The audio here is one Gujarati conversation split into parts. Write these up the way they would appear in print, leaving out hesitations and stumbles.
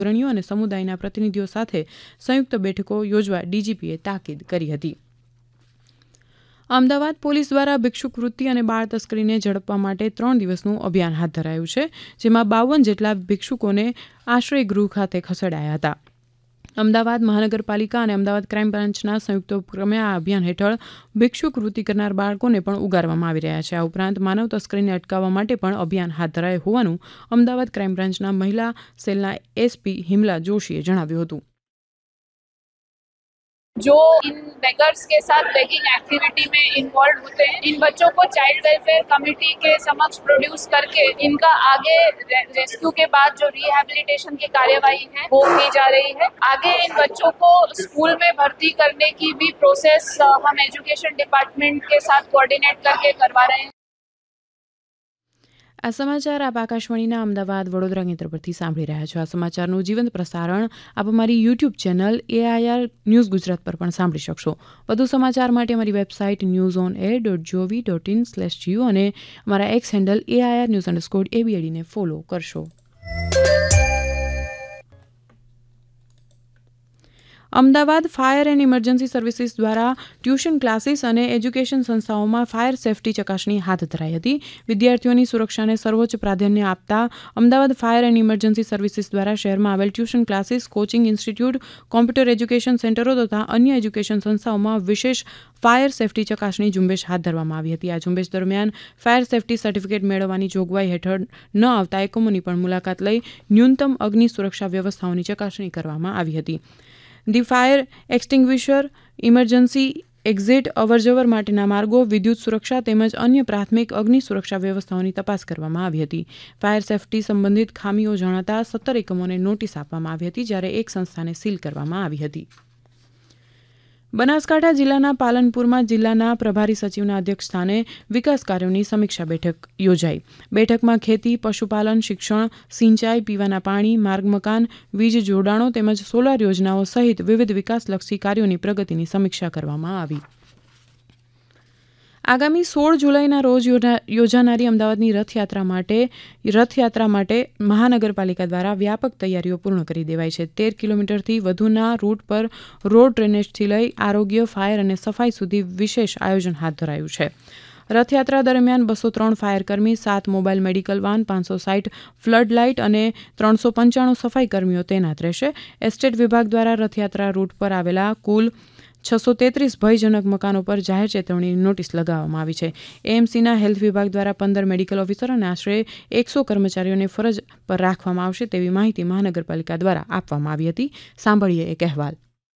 અગ્રણીઓ અને સમુદાયના પ્રતિનિધિઓ સાથે સંયુક્ત બેઠકો યોજવા ડીજીપીએ તાકીદ કરી હતી. અમદાવાદ પોલીસ દ્વારા ભિક્ષુક વૃત્તિ અને બાળ તસ્કરીને ઝડપવા માટે 3 દિવસનું અભિયાન હાથ ધરાયું છે, જેમાં 52 જેટલા ભિક્ષુકોને આશ્રય ગૃહ ખાતે ખસેડાયા હતા. અમદાવાદ મહાનગરપાલિકા અને અમદાવાદ ક્રાઇમ બ્રાન્ચના સંયુક્ત ઉપક્રમે આ અભિયાન હેઠળ ભિક્ષુક વૃત્તિ કરનાર બાળકોને પણ ઉગારવામાં આવી રહ્યા છે. આ ઉપરાંત માનવ તસ્કરીને અટકાવવા માટે પણ અભિયાન હાથ ધરાયું હોવાનું અમદાવાદ ક્રાઇમ બ્રાન્ચના મહિલા સેલના એસપી હિમલા જોશીએ જણાવ્યું હતું. जो इन बेगर्स के साथ बेगिंग एक्टिविटी में इन्वॉल्व होते हैं, इन बच्चों को चाइल्ड वेलफेयर कमेटी के समक्ष प्रोड्यूस करके इनका आगे रेस्क्यू के बाद जो रिहेबिलिटेशन की कार्यवाही है वो की जा रही है. आगे इन बच्चों को स्कूल में भर्ती करने की भी प्रोसेस हम एजुकेशन डिपार्टमेंट के साथ कोऑर्डिनेट करके करवा रहे हैं. આ સમાચાર આપ આકાશવાણીના અમદાવાદ વડોદરા કેન્દ્ર પરથી સાંભળી રહ્યા છો. આ સમાચારનું જીવંત પ્રસારણ આપ અમારી YouTube channel AIR news Gujarat પર પણ સાંભળી શકશો. વધુ સમાચાર માટે અમારી વેબસાઇટ newsonair.gov.in/geo અને અમારા એક્સ હેન્ડલ AIR_news_ABD ને ફોલો કરશો. Ahmedabad fire and emergency services દ્વારા ટ્યુશન ક્લાસીસ અને એજ્યુકેશન સંસ્થાઓમાં ફાયર સેફટી ચકાસણી હાથ ધરાઈ હતી. વિદ્યાર્થીઓની સુરક્ષાને સર્વોચ્ચ પ્રાધાન્ય આપતા Ahmedabad fire and emergency services દ્વારા શહેરમાં આવેલ tuition classes, coaching institute, computer education સેન્ટરો તથા અન્ય એજ્યુકેશન સંસ્થાઓમાં વિશેષ ફાયર સેફટી ચકાસણી ઝુંબેશ હાથ ધરવામાં આવી હતી. આ ઝુંબેશ દરમિયાન ફાયર સેફટી સર્ટિફિકેટ મેળવવાની જોગવાઈ હેઠળ ન આવતા એકમોની પણ મુલાકાત લઈ ન્યૂનતમ અગ્નિ સુરક્ષા વ્યવસ્થાઓની ચકાસણી કરવામાં આવી હતી. The fire extinguisher, emergency exit, અવરજવર માટેના માર્ગો, વિદ્યુત સુરક્ષા તેમજ અન્ય પ્રાથમિક અગ્નિ સુરક્ષા વ્યવસ્થાઓની તપાસ કરવામાં આવી હતી. ફાયર સેફટી સંબંધિત ખામીઓ જણાતા 17 એકમોને નોટિસ આપવામાં આવી હતી, જ્યારે એક સંસ્થાને સીલ કરવામાં આવી હતી. બનાસકાંઠા જિલ્લાના પાલનપુરમાં જિલ્લાના પ્રભારી સચિવના અધ્યક્ષસ્થાને વિકાસ કાર્યોની સમીક્ષા બેઠક યોજાઈ. બેઠકમાં ખેતી, પશુપાલન, શિક્ષણ, સિંચાઈ, પીવાના પાણી, માર્ગ મકાન, વીજ જોડાણો તેમજ સોલાર યોજનાઓ સહિત વિવિધ વિકાસલક્ષી કાર્યોની પ્રગતિની સમીક્ષા કરવામાં આવી. આગામી 16 જુલાઈના રોજ યોજાનારી અમદાવાદની રથયાત્રા માટે મહાનગરપાલિકા દ્વારા વ્યાપક તૈયારીઓ પૂર્ણ કરી દેવાઈ છે. 13 કિલોમીટરથી વધુના રૂટ પર રોડ ડ્રેનેજથી લઈ આરોગ્ય, ફાયર અને સફાઈ સુધી વિશેષ આયોજન હાથ ધરાયું છે. રથયાત્રા દરમિયાન 203 ફાયરકર્મી, 7 mobile medical van, 560 flood light અને 395 સફાઈ કર્મીઓ તૈનાત રહેશે. એસ્ટેટ વિભાગ દ્વારા રથયાત્રા રૂટ પર આવેલા કુલ 633 ભયજનક મકાનો પર જાહેર ચેતવણીની નોટિસ લગાવવામાં આવી છે. એએમસીના હેલ્થ વિભાગ દ્વારા 15 મેડિકલ ઓફિસર અને આશરે 100 કર્મચારીઓને ફરજ પર રાખવામાં આવશે તેવી માહિતી મહાનગરપાલિકા દ્વારા આપવામાં આવી હતી. સાંભળીએ એક અહેવાલ.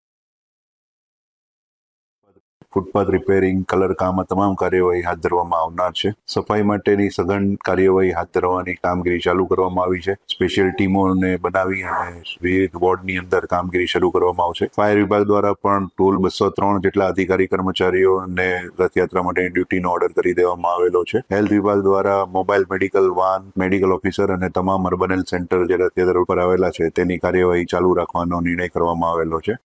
ફૂટપાથ રિપેરિંગ, કલર કામ, તમામ કાર્યવાહી હાથ ધરવામાં આવનાર છે. સફાઈ માટેની સઘન કાર્યવાહી હાથ ધરવાની કામગીરી ચાલુ કરવામાં આવી છે. સ્પેશિયલ ટીમોને બનાવી અને વિવિધ વોર્ડની અંદર કામગીરી શરૂ કરવામાં આવશે. ફાયર વિભાગ દ્વારા પણ ટોલ 203 જેટલા અધિકારી કર્મચારીઓને રથયાત્રા માટે ડ્યુટીનો ઓર્ડર કરી દેવામાં આવેલો છે. હેલ્થ વિભાગ દ્વારા mobile medical van, medical officer અને તમામ અર્બન હેલ્થ સેન્ટર જે રથયાત્રા ઉપર આવેલા છે તેની કાર્યવાહી ચાલુ રાખવાનો નિર્ણય કરવામાં આવેલો છે.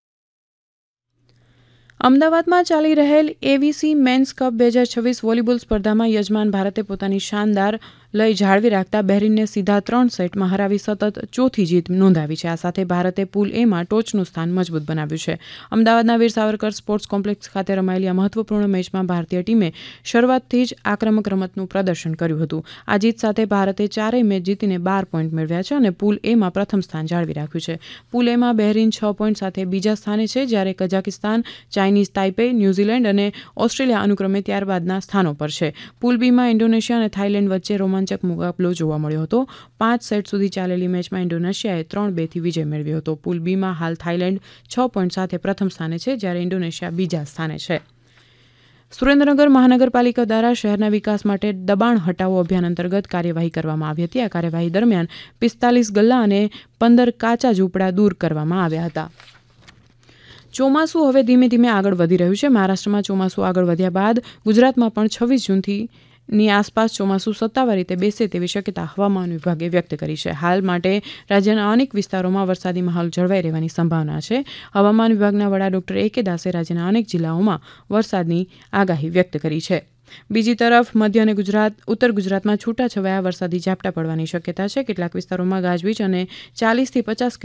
અમદાવાદમાં ચાલી રહેલ એવીસી મેન્સ કપ 2026 વોલીબોલ સ્પર્ધામાં યજમાન ભારતે પોતાની શાનદાર લય જાળવી રાખતા બહેરીનને સીધા 3 સેટમાં હરાવી સતત ચોથી જીત નોંધાવી છે. આ સાથે ભારતે પૂલ એમાં ટોચનું સ્થાન મજબૂત બનાવ્યું છે. અમદાવાદના વીર સાવરકર સ્પોર્ટ્સ કોમ્પ્લેક્સ ખાતે રમાયેલી આ મહત્વપૂર્ણ મેચમાં ભારતીય ટીમે શરૂઆતથી જ આક્રમક રમતનું પ્રદર્શન કર્યું હતું. આ જીત સાથે ભારતે 4 મેચ જીતીને 12 પોઈન્ટ મેળવ્યા છે અને પૂલ એમાં પ્રથમ સ્થાન જાળવી રાખ્યું છે. પૂલ એમાં બહેરીન 6 પોઈન્ટ સાથે બીજા સ્થાને છે, જ્યારે કઝાકિસ્તાન, ચાઇનીઝ તાઇપે, ન્યૂઝીલેન્ડ અને ઓસ્ટ્રેલિયા અનુક્રમે ત્યારબાદના સ્થાનો પર છે. પૂલ બીમાં ઇન્ડોનેશિયા અને થાઇલેન્ડ વચ્ચે રોમાંચક મુકાબલો જોવા મળ્યો હતો. 5 સેટ સુધી ચાલેલી મેચમાં ઇન્ડોનેશિયાએ 3-2થી વિજય મેળવ્યો હતો. પૂલ બીમાં હાલ થાઇલેન્ડ 6 પોઈન્ટ સાથે પ્રથમ સ્થાને છે, જ્યારે ઇન્ડોનેશિયા બીજા સ્થાને છે. સુરેન્દ્રનગર મહાનગરપાલિકા દ્વારા શહેરના વિકાસ માટે દબાણ હટાવો અભિયાન અંતર્ગત કાર્યવાહી કરવામાં આવી હતી. આ કાર્યવાહી દરમિયાન 45 ગલ્લા અને 15 કાચા ઝૂંપડા દૂર કરવામાં આવ્યા હતા. ચોમાસું હવે ધીમે ધીમે આગળ વધી રહ્યું છે. મહારાષ્ટ્રમાં ચોમાસું આગળ વધ્યા બાદ ગુજરાતમાં પણ 26 જૂનની આસપાસ ચોમાસું સત્તાવાર રીતે બેસે તેવી શક્યતા હવામાન વિભાગે વ્યક્ત કરી છે. હાલ માટે રાજ્યના અનેક વિસ્તારોમાં વરસાદી માહોલ જળવાઈ રહેવાની સંભાવના છે. હવામાન વિભાગના વડા ડોક્ટર A.K. દાસે રાજ્યના અનેક જિલ્લાઓમાં વરસાદની આગાહી વ્યક્ત કરી છે. બીજી તરફ મધ્ય અને ઉત્તર ગુજરાતમાં છૂટાછવાયા વરસાદી ઝાપટા પડવાની શક્યતા છે. કેટલાક વિસ્તારોમાં ગાજવીજ અને 40 થી 50